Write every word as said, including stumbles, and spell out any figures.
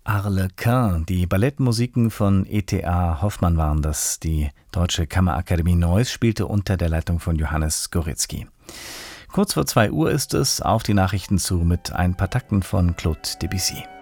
Arlequin. Die Ballettmusiken von E T A Hoffmann waren das. Die Deutsche Kammerakademie Neuss spielte unter der Leitung von Johannes Goretzky. Kurz vor zwei Uhr ist es, auf die Nachrichten zu mit ein paar Takten von Claude Debussy.